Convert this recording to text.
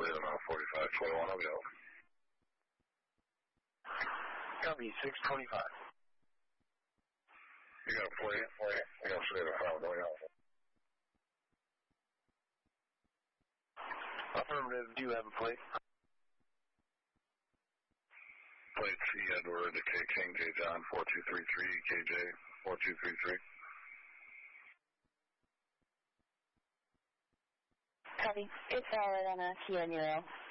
clear now, 4521, I'll be out. Copy, 625. You got a plate? I got to say the file going out. Affirmative, do you have a plate? Plate C, Edward, K King, J John, 4233, KJ, 4233. Copy. It's all right on a Sierra Nero.